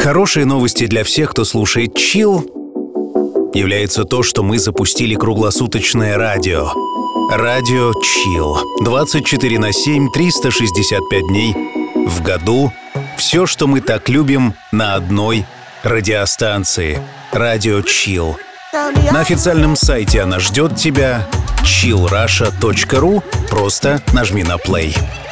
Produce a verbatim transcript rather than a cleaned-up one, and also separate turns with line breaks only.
Хорошие новости для всех, кто слушает Chill, является то, что мы запустили круглосуточное радио. Радио Chill. двадцать четыре на семь, триста шестьдесят пять дней в году. Все, что мы так любим, на одной радиостанции. Радио Chill. На официальном сайте она ждет тебя. чилл раша точка ру. Просто нажми на play.